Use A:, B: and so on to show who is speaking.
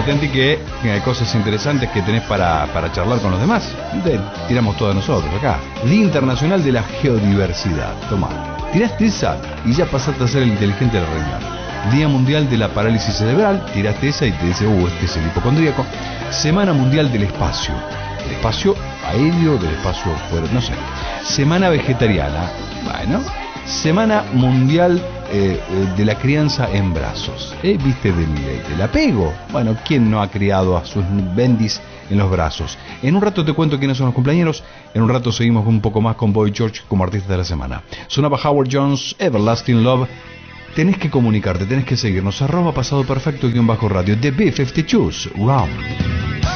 A: atenti que hay cosas interesantes que tenés para charlar con los demás. Tiramos todas nosotros acá. Día Internacional de la Geodiversidad. Tomá, tiraste esa y ya pasaste a ser el inteligente de la reunión. Día Mundial de la Parálisis Cerebral, tiraste esa y te dice, este es el hipocondríaco. Semana Mundial del Espacio. Del espacio aéreo, del espacio fuera, no sé. Semana Vegetariana. Bueno. Semana Mundial de la Crianza en Brazos. ¿Viste del apego? Bueno, ¿quién no ha criado a sus bendis en los brazos? En un rato te cuento quiénes son los cumpleaños. En un rato seguimos un poco más con Boy George como artista de la semana. Sonaba Howard Jones, Everlasting Love. Tenés que comunicarte, tenés que seguirnos. @pasadoperfecto_radio. The B-52's Round.